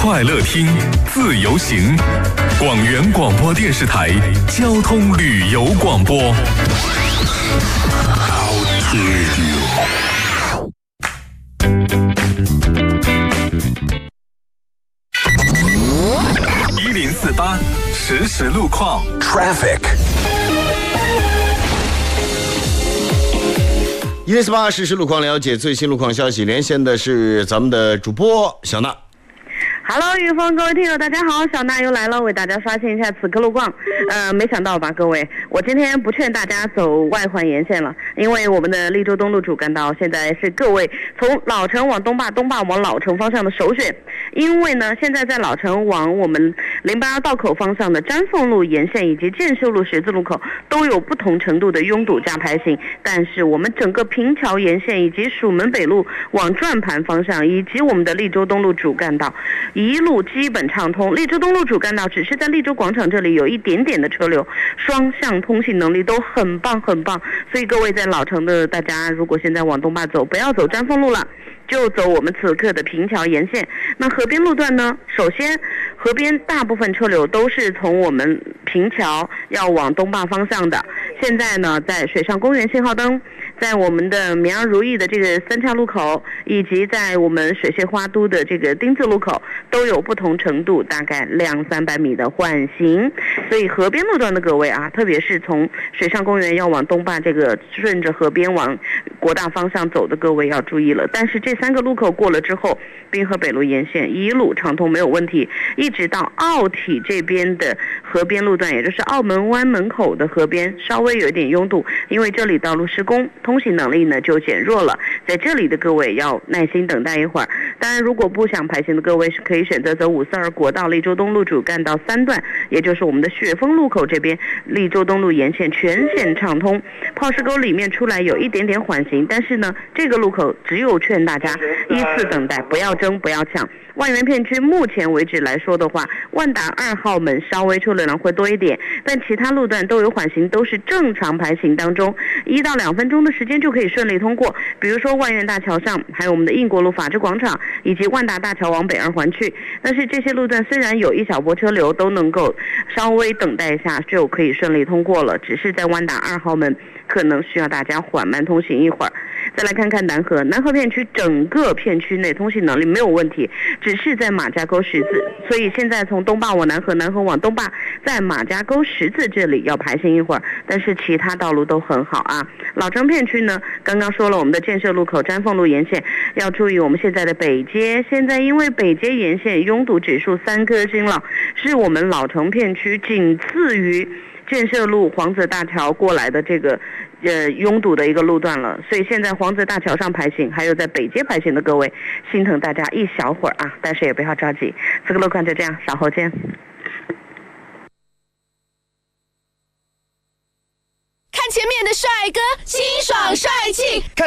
快乐听，自由行。广元广播电视台交通旅游广播。1048实时路况 Traffic。 1048实时路况，了解最新路况消息。连线的是咱们的主播小娜。 Hello， 玉峰，各位听友，大家好，小娜又来了，为大家刷新一下此刻路况。没想到吧，各位，我今天不劝大家走外环沿线了，因为我们的利州东路主干道现在是各位从老城往东坝，东坝往老城方向的首选。因为呢，现在在老城往我们082道口方向的詹凤路沿线以及建设路十字路口都有不同程度的拥堵加排行，但是我们整个平桥沿线以及蜀门北路往转盘方向，以及我们的利州东路主干道一路基本畅通。利州东路主干道只是在利州广场这里有一点点的车流，双向通行能力都很棒很棒。所以各位在老城的大家，如果现在往东坝走，不要走詹凤路了，就走我们此刻的平桥沿线。那河边路段呢，首先河边大部分车流都是从我们平桥要往东坝方向的。现在呢，在水上公园信号灯，在我们的绵阳如意的这个三岔路口，以及在我们水榭花都的这个丁字路口，都有不同程度大概200-300米的缓行。所以河边路段的各位啊，特别是从水上公园要往东坝这个顺着河边往国大方向走的各位要注意了。但是这3个路口过了之后，滨河北路沿线一路畅通没有问题，一直到奥体这边的河边路段，也就是澳门湾门口的河边稍微有一点拥堵，因为这里道路施工，通行能力呢就减弱了。在这里的各位要耐心等待一会儿。当然，如果不想排行的各位是可以选择走542国道利州东路主干道3段，也就是我们的雪峰路口这边，利州东路沿线全线畅通。炮石沟里面出来有一点点缓行，但是呢，这个路口只有劝大家依次等待，不要争，不要抢。万源片区目前为止来说的话，万达2号门稍微车流量会多一点，但其他路段都有缓行，都是正常排行当中，1到2分钟的时间就可以顺利通过。比如说万源大桥上，还有我们的应国路法治广场，以及万达大桥往北2环去。但是这些路段虽然有一小波车流，都能够稍微等待一下就可以顺利通过了，只是在万达2号门可能需要大家缓慢通行一会儿。再来看看南河片区，整个片区内通行能力没有问题，只是在马家沟十字，所以现在从东坝往南河，南河往东坝，在马家沟十字这里要排行一会儿，但是其他道路都很好啊。老城片区呢，刚刚说了，我们的建设路口詹凤路沿线要注意我们现在的北街，现在因为北街沿线拥堵指数3颗星了，是我们老城片区仅次于建设路黄泽大桥过来的这个拥堵的一个路段了。所以现在黄泽大桥上排行，还有在北街排行的各位，心疼大家一小会儿啊，但是也不要着急。这个路况就这样，稍后见。 看前面的帅哥，清爽帅气。